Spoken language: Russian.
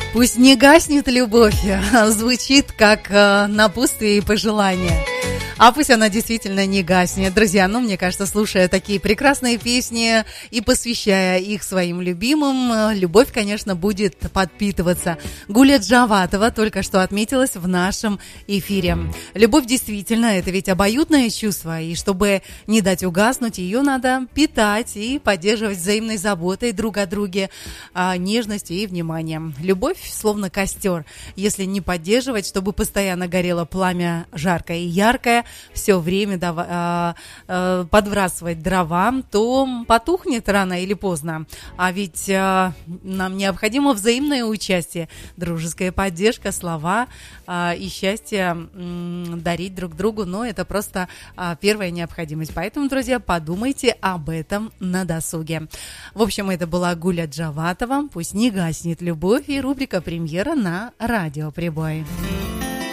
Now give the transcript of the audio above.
Пусть не гаснет любовь, звучит как напутствие и пожелание. А пусть она действительно не гаснет. Друзья, мне кажется, слушая такие прекрасные песни и посвящая их своим любимым, любовь, конечно, будет подпитываться. Гуля Джаватова только что отметилась в нашем эфире. Любовь действительно, это ведь обоюдное чувство, и чтобы не дать угаснуть, ее надо питать и поддерживать взаимной заботой друг о друге, нежностью и вниманием. Любовь словно костер. Если не поддерживать, чтобы постоянно горело пламя жаркое и яркое, все время подбрасывать дрова, то потухнет рано или поздно. А ведь нам необходимо взаимное участие, дружеская поддержка, слова и счастье дарить друг другу. Но это просто первая необходимость. Поэтому, друзья, подумайте об этом на досуге. В общем, это была Гуля Джаватова. Пусть не гаснет любовь, и рубрика «Премьера» на Радио Прибой.